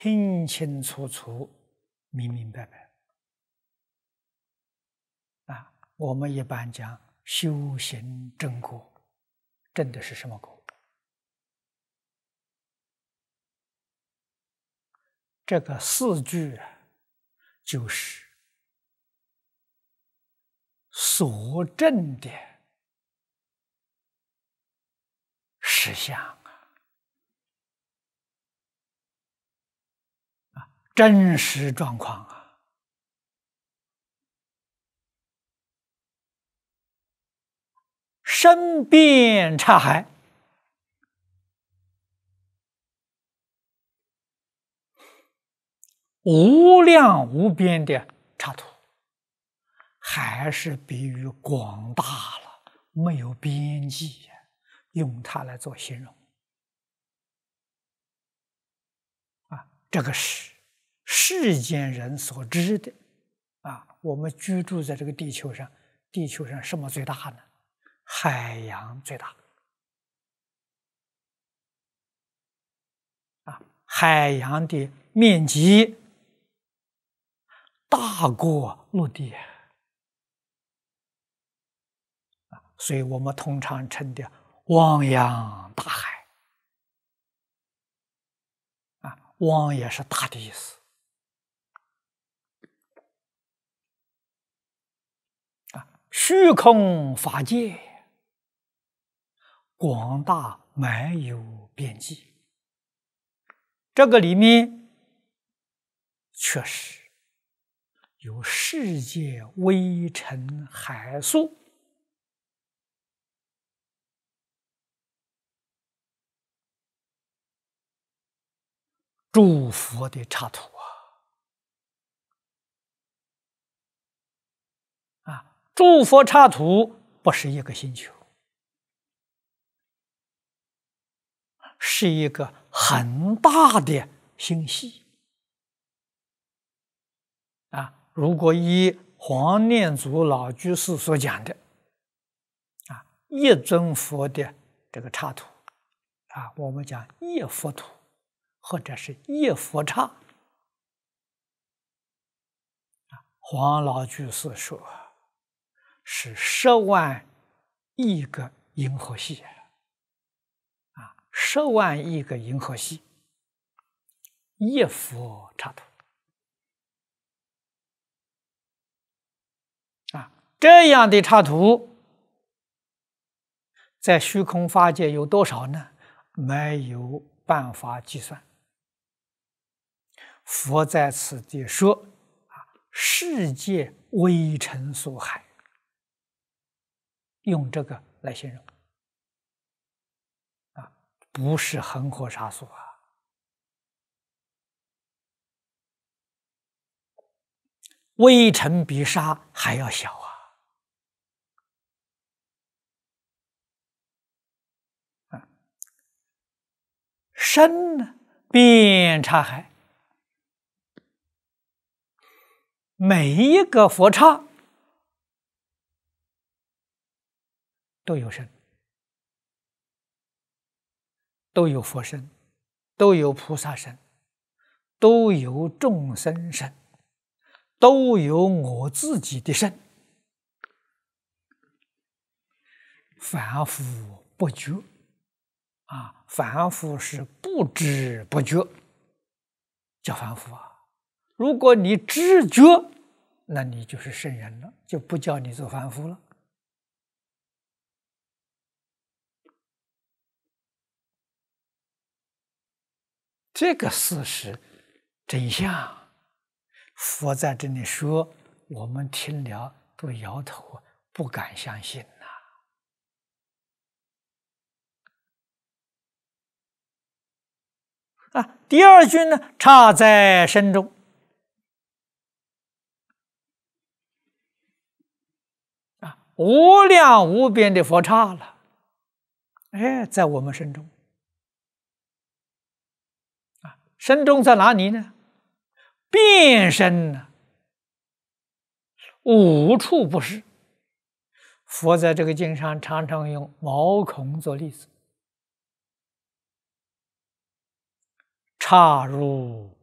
清清楚楚、明明白白。我们一般讲修行正果，正的是什么果？这个四句就是所证的实相真实状况深遍刹海，无量无边的刹土，还是比喻广大了，没有边际，用它来做形容这个是世间人所知的我们居住在这个地球上，地球上什么最大呢？海洋最大海洋的面积大过陆地所以我们通常称的汪洋大海汪也是大的意思虚空法界广大没有边际，这个里面确实有世界微尘海粟诸佛的刹土诸佛刹土不是一个星球，是一个很大的星系如果以黄念祖老居士所讲的一尊佛的这个刹土我们讲一佛土或者是一佛刹黄老居士说是10万亿个银河系10万亿个银河系一佛刹土这样的刹土在虚空法界有多少呢？没有办法计算。佛在此地说世界微尘所海，用这个来形容不是恒河沙数微尘比沙还要小深呢遍刹海，每一个佛刹都有身，都有佛身，都有菩萨身，都有众生身，都有我自己的身，凡夫不觉凡夫是不知不觉叫凡夫如果你知觉，那你就是圣人了，就不叫你做凡夫了。这个事实真相，佛在这里说，我们听了都摇头，不敢相信第二句呢，刹在身中无量无边的佛刹了，在我们身中身中在哪里呢？遍身呢，无处不是。佛在这个经上常常用毛孔做例子，刹如